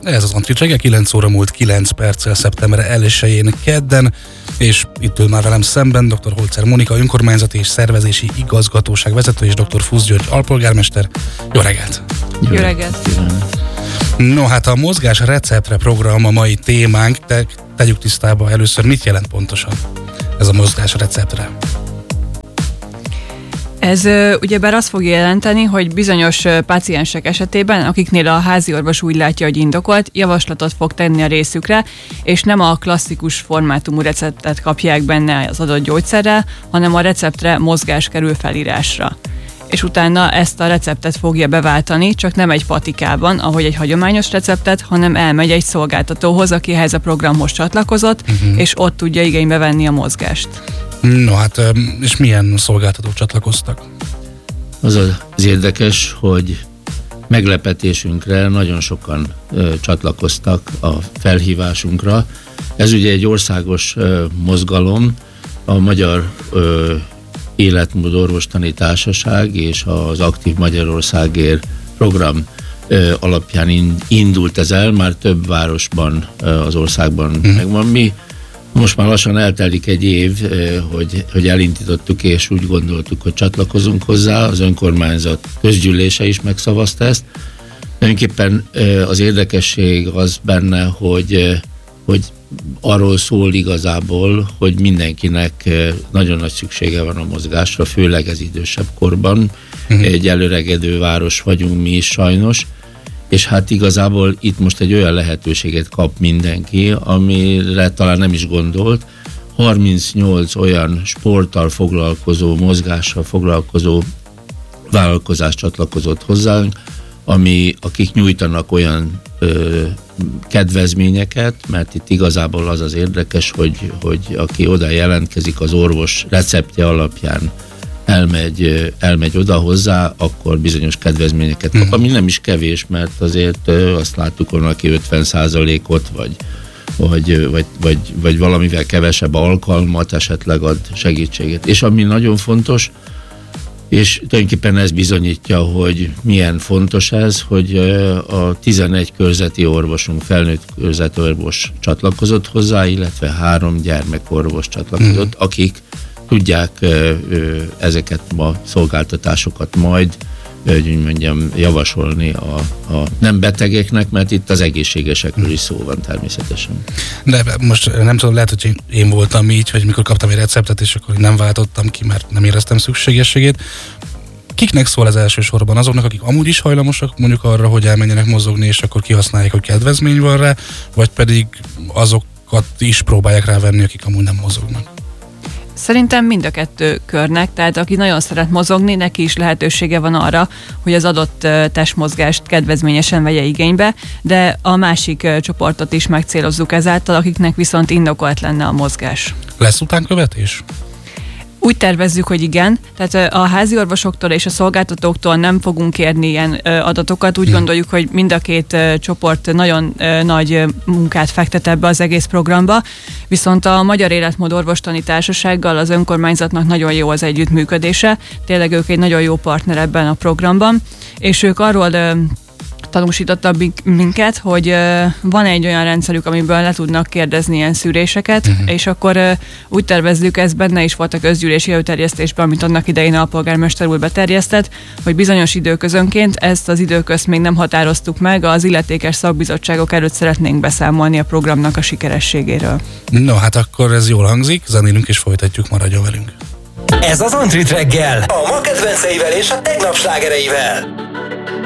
Ez az Antrit reggel, 9 óra múlt 9 perccel szeptember 1-én kedden, és itt ül már velem szemben dr. Holzer Mónika, önkormányzati és szervezési igazgatóság vezető, és dr. Fusz György alpolgármester. Jó reggelt! Jó reggelt! No, hát a Mozgás receptre program a mai témánk, de tegyük tisztába először, mit jelent pontosan ez a Mozgás receptre? Ez ugyebár azt fogja jelenteni, hogy bizonyos páciensek esetében, akiknél a háziorvos úgy látja, hogy indokolt, javaslatot fog tenni a részükre, és nem a klasszikus formátumú receptet kapják benne az adott gyógyszerrel, hanem a receptre mozgás kerül felírásra. És utána ezt a receptet fogja beváltani, csak nem egy patikában, ahogy egy hagyományos receptet, hanem elmegy egy szolgáltatóhoz, aki ehhez a programhoz csatlakozott, és ott tudja igénybe venni a mozgást. No hát, és milyen szolgáltatók csatlakoztak? Az érdekes, hogy meglepetésünkre nagyon sokan csatlakoztak a felhívásunkra. Ez ugye egy országos mozgalom, a Magyar Életmód Orvostani Társaság és az Aktív Magyarországért program alapján indult ez el, már több városban az országban megvan. Mi most már lassan eltelik egy év, hogy elindítottuk, és úgy gondoltuk, hogy csatlakozunk hozzá. Az önkormányzat közgyűlése is megszavazta ezt. Tulajdonképpen az érdekesség az benne, hogy arról szól igazából, hogy mindenkinek nagyon nagy szüksége van a mozgásra, főleg ez idősebb korban. Egy előregedő város vagyunk mi is sajnos, és hát igazából itt most egy olyan lehetőséget kap mindenki, amire talán nem is gondolt. 38 olyan sporttal foglalkozó, mozgással foglalkozó vállalkozás csatlakozott hozzánk, akik nyújtanak olyan kedvezményeket, mert itt igazából az érdekes, hogy aki oda jelentkezik az orvos receptje alapján, elmegy oda hozzá, akkor bizonyos kedvezményeket kap, ami nem is kevés, mert azért azt láttuk, hogy aki 50%-ot, vagy valamivel kevesebb alkalmat esetleg ad segítséget. És ami nagyon fontos, és tulajdonképpen ez bizonyítja, hogy milyen fontos ez, hogy a 11 körzeti orvosunk, felnőtt körzeti orvos csatlakozott hozzá, illetve 3 gyermekorvos csatlakozott, akik tudják ezeket a szolgáltatásosokat majd, hogy mondjam, javasolni a nem betegeknek, mert itt az egészségesekről is szó van természetesen. De most nem tudom, lehet, hogy én voltam így, hogy mikor kaptam egy receptet, és akkor nem váltottam ki, mert nem éreztem szükségességét. Kiknek szól ez elsősorban? Azoknak, akik amúgy is hajlamosak mondjuk arra, hogy elmenjenek mozogni, és akkor kihasználják, hogy kedvezmény van rá, vagy pedig azokat is próbálják rávenni, akik amúgy nem mozognak? Szerintem mind a kettő körnek, tehát aki nagyon szeret mozogni, neki is lehetősége van arra, hogy az adott testmozgást kedvezményesen vegye igénybe, de a másik csoportot is megcélozzuk ezáltal, akiknek viszont indokolt lenne a mozgás. Lesz utánkövetés? Úgy tervezzük, hogy igen, tehát a háziorvosoktól és a szolgáltatóktól nem fogunk kérni ilyen adatokat. Úgy gondoljuk, hogy mind a két csoport nagyon nagy munkát fektet ebbe az egész programba, viszont a Magyar Életmód Orvostani Társasággal az önkormányzatnak nagyon jó az együttműködése. Tényleg ők egy nagyon jó partner ebben a programban, és ők arról tanúsítottak minket, hogy van egy olyan rendszerük, amiből le tudnak kérdezni ilyen szűréseket, és akkor úgy tervezzük, ez benne is volt a közgyűlési előterjesztésben, amit annak idején a polgármester úr beterjesztett, hogy bizonyos időközönként, ezt az időközt még nem határoztuk meg, az illetékes szakbizottságok előtt szeretnénk beszámolni a programnak a sikerességéről. No, hát akkor ez jól hangzik, zenélünk és folytatjuk, maradjon velünk. Ez az Antrit reggel, a ma kedvenceivel és a tegnap slágereivel.